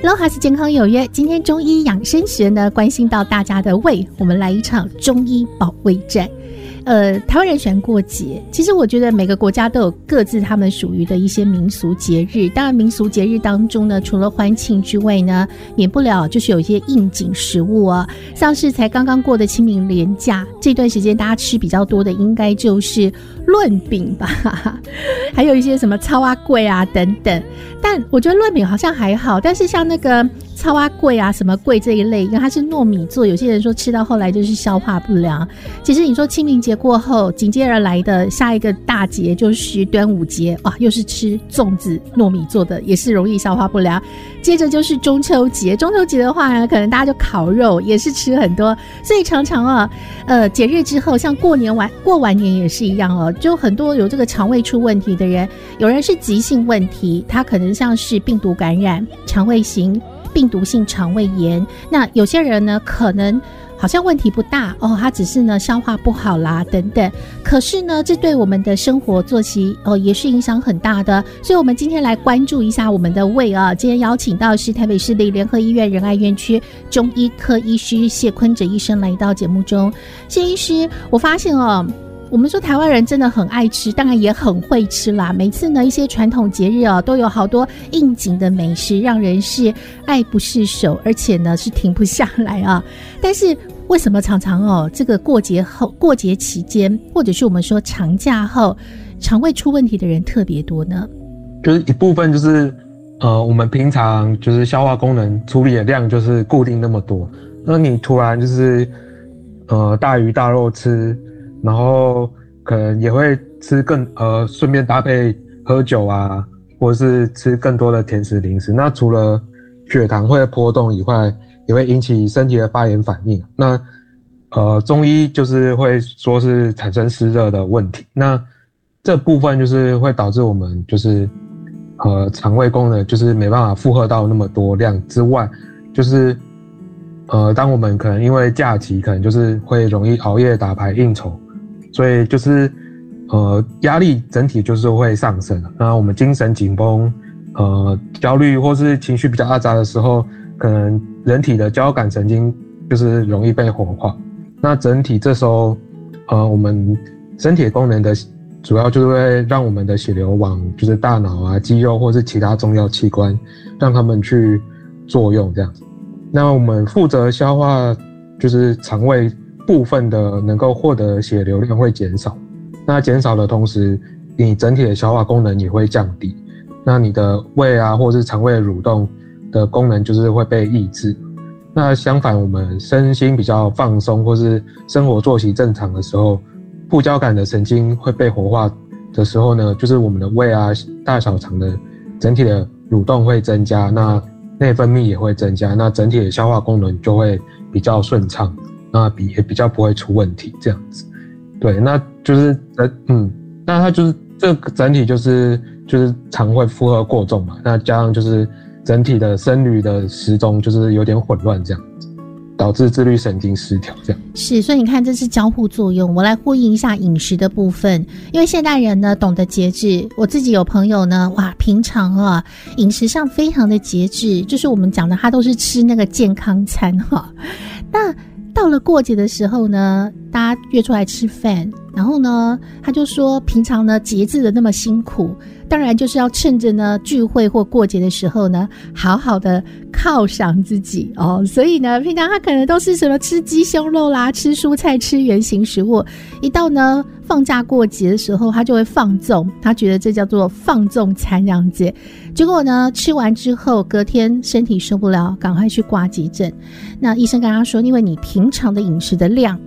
Aloha 是健康有约，今天中医养生学呢关心到大家的胃，我们来一场中医保卫战。台湾人喜欢过节，其实我觉得每个国家都有各自他们属于的一些民俗节日。当然民俗节日当中呢，除了欢庆之外呢，免不了就是有一些应景食物啊，像是才刚刚过的清明连假，这段时间大家吃比较多的应该就是润饼吧，还有一些什么草仔粿啊等等。但我觉得润饼好像还好，但是像那个草仔粿啊什么粿这一类，因为它是糯米做，有些人说吃到后来就是消化不良。其实你说清明节过后紧接而来的下一个大节就是端午节，哇，又是吃粽子糯米做的，也是容易消化不良。接着就是中秋节，中秋节的话呢，可能大家就烤肉，也是吃很多，所以常常节日之后，像过完年也是一样哦，就很多有这个肠胃出问题的人，有人是急性问题，他可能像是病毒感染、肠胃型病毒性肠胃炎，那有些人呢可能好像问题不大哦，他只是呢消化不好啦等等，可是呢这对我们的生活作息也是影响很大的。所以我们今天来关注一下我们的胃啊。今天邀请到是台北市立联合医院仁爱院区中医科医师谢坤哲医生来到节目中。谢医师，我发现我们说台湾人真的很爱吃，当然也很会吃啦。每次呢一些传统节日都有好多应景的美食，让人是爱不释手，而且呢是停不下来啊。但是为什么常常这个过节期间，或者是我们说长假后，肠胃出问题的人特别多呢？ 就是一部分就是我们平常就是消化功能处理的量就是固定那么多，那你突然就是大鱼大肉吃，然后可能也会吃顺便搭配喝酒啊，或者是吃更多的甜食零食。那除了血糖会波动以外，也会引起身体的发炎反应。那中医就是会说是产生湿热的问题。那这部分就是会导致我们就是肠胃功能就是没办法负荷到那么多量之外，就是当我们可能因为假期可能就是会容易熬夜打牌应酬，所以就是压力整体就是会上升。那我们精神紧绷焦虑或是情绪比较阿杂的时候，可能人体的交感神经就是容易被活化。那整体这时候我们身体功能的主要就是会让我们的血流往就是大脑啊、肌肉或是其他重要器官，让他们去作用这样子。那我们负责消化就是肠胃部分的能够获得血流量会减少，那减少的同时，你整体的消化功能也会降低，那你的胃啊或是肠胃的蠕动的功能就是会被抑制。那相反，我们身心比较放松或是生活作息正常的时候，副交感的神经会被活化的时候呢，就是我们的胃啊、大小肠的整体的蠕动会增加，那内分泌也会增加，那整体的消化功能就会比较顺畅，那也比较不会出问题这样子。对，那就是那它就是这个整体就是肠胃负荷过重嘛，那加上就是整体的生理的时钟就是有点混乱这样子，导致自律神经失调这样。 是，所以你看这是交互作用。我来呼应一下饮食的部分，因为现代人呢懂得节制，我自己有朋友呢，哇，平常饮食上非常的节制，就是我们讲的他都是吃那个健康餐那到了过节的时候呢，大家约出来吃饭，然后呢他就说平常呢节制的那么辛苦，当然就是要趁着呢聚会或过节的时候呢，好好的犒赏自己所以呢平常他可能都是什么吃鸡胸肉啦，吃蔬菜，吃原型食物，一到呢放假过节的时候他就会放纵，他觉得这叫做放纵餐这样子。结果呢吃完之后隔天身体受不了，赶快去挂急诊。那医生跟他说，因为你平常的饮食的量